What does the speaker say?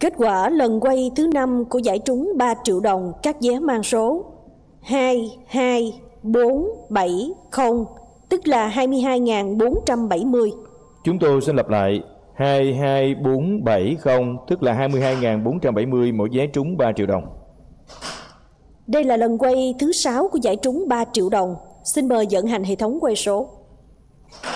Kết quả lần quay thứ 5 của giải trúng 3 triệu đồng các vé mang số 22470, tức là 22.470. Chúng tôi xin lặp lại 22470, tức là 22.470 mỗi vé trúng 3 triệu đồng. Đây là lần quay thứ 6 của giải trúng 3 triệu đồng. Xin mời vận hành hệ thống quay số.